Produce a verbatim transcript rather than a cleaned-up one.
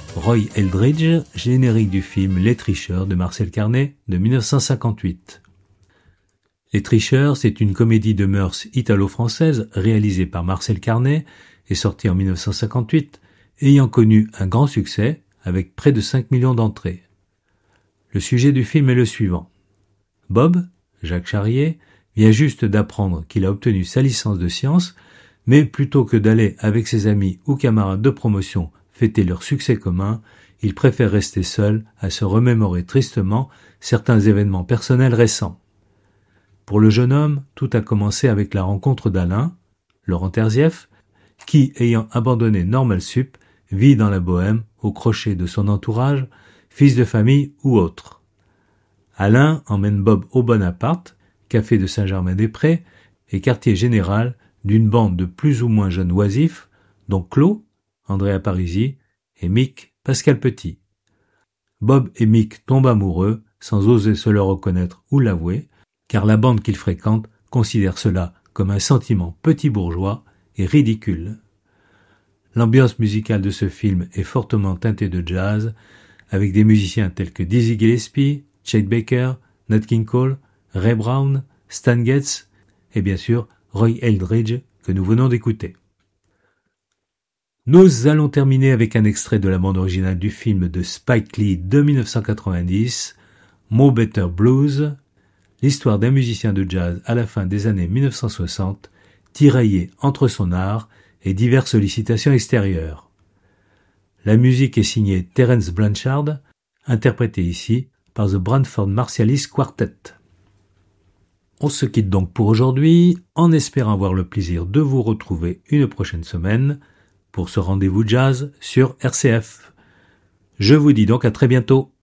Roy Eldridge, générique du film Les Tricheurs de Marcel Carné de mille neuf cent cinquante-huit. Les Tricheurs, c'est une comédie de mœurs italo-française réalisée par Marcel Carné et sortie en mille neuf cent cinquante-huit, ayant connu un grand succès avec près de cinq millions d'entrées. Le sujet du film est le suivant. Bob, Jacques Charrier, vient juste d'apprendre qu'il a obtenu sa licence de sciences, mais plutôt que d'aller avec ses amis ou camarades de promotion fêter leur succès commun, il préfère rester seul à se remémorer tristement certains événements personnels récents. Pour le jeune homme, tout a commencé avec la rencontre d'Alain, Laurent Terzieff, qui, ayant abandonné Normal Sup, vit dans la bohème au crochet de son entourage, fils de famille ou autre. Alain emmène Bob au Bonaparte, café de Saint-Germain-des-Prés et quartier général d'une bande de plus ou moins jeunes oisifs, dont Claude, Andrea Parisi et Mick, Pascal Petit. Bob et Mick tombent amoureux sans oser se le reconnaître ou l'avouer, car la bande qu'ils fréquentent considère cela comme un sentiment petit bourgeois et ridicule. L'ambiance musicale de ce film est fortement teintée de jazz, avec des musiciens tels que Dizzy Gillespie, Chet Baker, Nat King Cole, Ray Brown, Stan Getz et bien sûr Roy Eldridge que nous venons d'écouter. Nous allons terminer avec un extrait de la bande originale du film de Spike Lee de mille neuf cent quatre-vingt-dix, Mo Better Blues, l'histoire d'un musicien de jazz à la fin des années mille neuf cent soixante, tiraillé entre son art et diverses sollicitations extérieures. La musique est signée Terence Blanchard, interprétée ici par The Branford Marsalis Quartet. On se quitte donc pour aujourd'hui, en espérant avoir le plaisir de vous retrouver une prochaine semaine pour ce rendez-vous jazz sur R C F. Je vous dis donc à très bientôt.